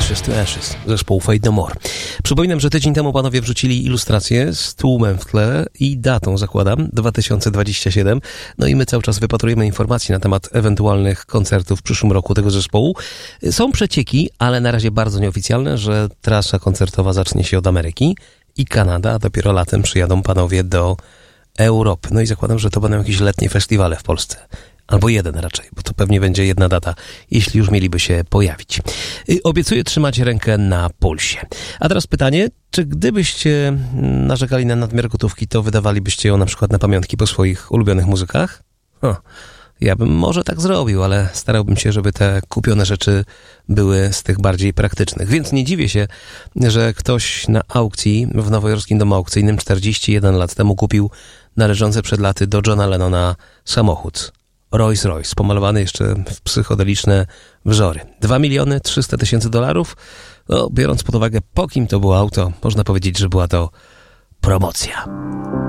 Ashes to Ashes, zespołu Fate No More. Przypominam, że tydzień temu panowie wrzucili ilustrację z tłumem w tle i datą, zakładam, 2027. No i my cały czas wypatrujemy informacji na temat ewentualnych koncertów w przyszłym roku tego zespołu. Są przecieki, ale na razie bardzo nieoficjalne, że trasa koncertowa zacznie się od Ameryki i Kanada, a dopiero latem przyjadą panowie do Europy. No i zakładam, że to będą jakieś letnie festiwale w Polsce. Albo jeden raczej, bo to pewnie będzie jedna data, jeśli już mieliby się pojawić. Obiecuję trzymać rękę na pulsie. A teraz pytanie, czy gdybyście narzekali na nadmiar gotówki, to wydawalibyście ją na przykład na pamiątki po swoich ulubionych muzykach? Ja bym może tak zrobił, ale starałbym się, żeby te kupione rzeczy były z tych bardziej praktycznych. Więc nie dziwię się, że ktoś na aukcji w nowojorskim domu aukcyjnym 41 lat temu kupił należący przed laty do Johna Lennona samochód. Rolls-Royce, pomalowany jeszcze w psychodeliczne wzory. $2 300 000. No, biorąc pod uwagę, po kim to było auto, można powiedzieć, że była to promocja.